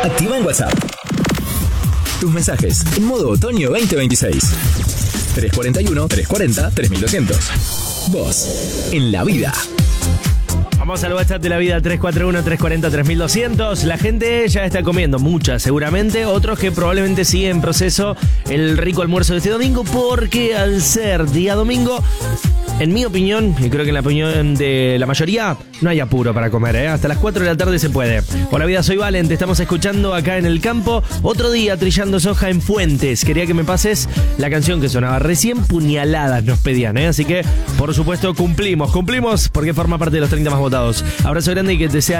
Activa en WhatsApp tus mensajes en modo otoño 2026. 341-340-3200. Vos, en la vida. Vamos al WhatsApp de la vida, 341-340-3200. La gente ya está comiendo, mucha seguramente. Otros que probablemente siguen en proceso el rico almuerzo de este domingo, porque al ser día domingo, en mi opinión, y creo que en la opinión de la mayoría, no hay apuro para comer, ¿eh? Hasta las 4 de la tarde se puede. Hola vida, soy Valen, te estamos escuchando acá en el campo. Otro día trillando soja en Fuentes. Quería que me pases la canción que sonaba recién. Puñaladas nos pedían, ¿eh? Así que, por supuesto, cumplimos porque forma parte de los 30 más votados. Abrazo grande y que te sea